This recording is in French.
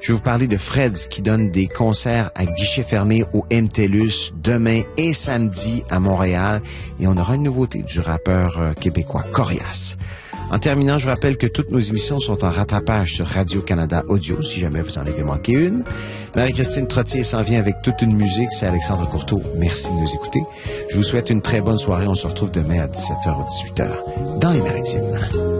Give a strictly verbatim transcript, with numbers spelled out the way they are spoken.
Je vais vous parler de Freds qui donne des concerts à guichet fermé au M T L U S demain et samedi à Montréal. Et on aura une nouveauté du rappeur euh, québécois Corias. En terminant, je vous rappelle que toutes nos émissions sont en rattrapage sur Radio-Canada Audio, si jamais vous en avez manqué une. Marie-Christine Trottier s'en vient avec toute une musique. C'est Alexandre Courteau. Merci de nous écouter. Je vous souhaite une très bonne soirée. On se retrouve demain à dix-sept heures ou dix-huit heures dans les Maritimes.